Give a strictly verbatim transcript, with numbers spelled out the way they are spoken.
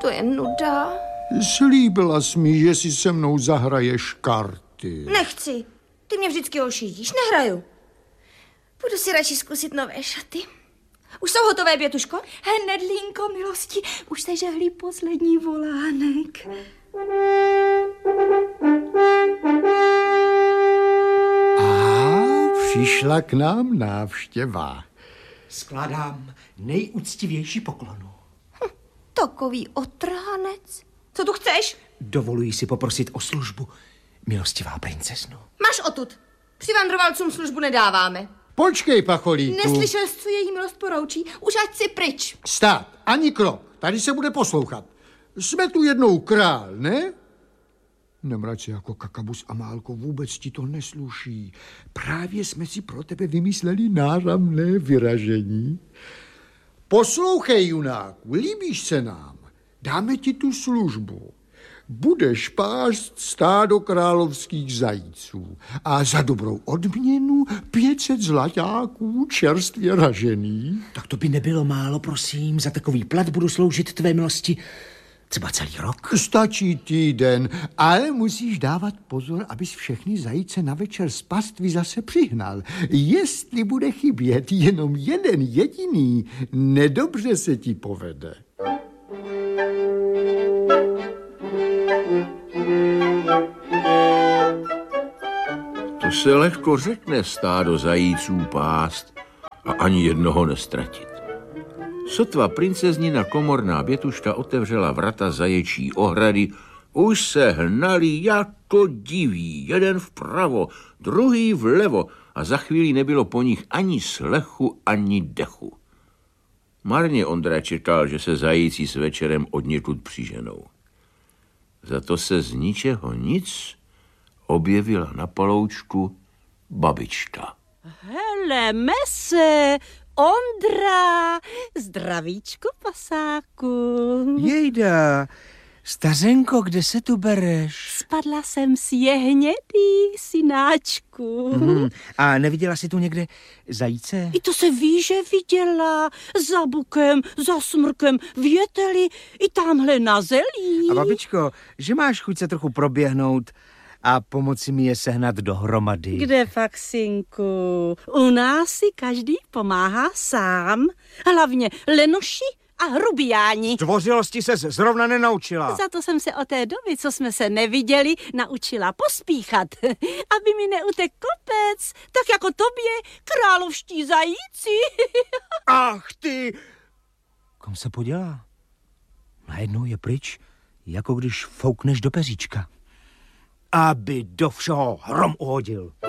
To je nuda. Slíbila jsi mi, že si se mnou zahraješ karty. Nechci. Ty mě vždycky ošidíš. Nehraju. Budu si radši zkusit nové šaty. Už jsou hotové, Bětuško? Hnedlínko, milosti, už se žehlí poslední volánek. A přišla k nám návštěva. Skládám nejúctivější poklonu. Hm, takový otrhanec. Co tu chceš? Dovoluji si poprosit o službu, milostivá princezno. Máš odtud. Přivandrovalcům službu nedáváme. Počkej, pacholíku. Neslyšel jsi, co její milost poroučí? Už ať si pryč. Stát, ani krok. Tady se bude poslouchat. Jsme tu jednou král, ne? Nemrať se jako kakabus, Amálko, vůbec ti to nesluší. Právě jsme si pro tebe vymysleli náramné vyražení. Poslouchej, junáku, líbíš se nám. Dáme ti tu službu. Budeš pást stádo královských zajíců a za dobrou odměnu pět set zlaťáků čerstvě ražených. Tak to by nebylo málo, prosím. Za takový plat budu sloužit tvé milosti třeba celý rok. Stačí týden, ale musíš dávat pozor, abys všechny zajíce na večer z pastvy zase přihnal. Jestli bude chybět jenom jeden jediný, nedobře se ti povede. To se lehko řekne stádo zajíců pást a ani jednoho nestratit. Sotva princeznina komorná Bětuška otevřela vrata zaječí ohrady, už se hnali jako diví, jeden vpravo, druhý vlevo a za chvíli nebylo po nich ani slechu, ani dechu. Marně Ondra čekal, že se zajíci s večerem odněkud přiženou. Za to se z ničeho nic objevila na paloučku babička. Hele, se, Ondra, zdravíčko, pasáku. Jejda, stařenko, kde se tu bereš? Spadla jsem si jehnědý, synáčku. Hmm, a neviděla jsi tu někde zajíce? I to se ví, že viděla. Za bukem, za smrkem, věteli, i tamhle na zelí. A babičko, že máš chuť se trochu proběhnout a pomoci mi je sehnat dohromady? Kde fakt, synku? U nás si každý pomáhá sám. Hlavně lenoši a hrubiáni. Tvořilosti ses zrovna nenaučila. Za to jsem se od té doby, co jsme se neviděli, naučila pospíchat, aby mi neutek kopec, tak jako tobě, královští zajíci. Ach ty! Kom se podělá? Najednou je pryč, jako když foukneš do peříčka. Aby do všeho hrom uhodil.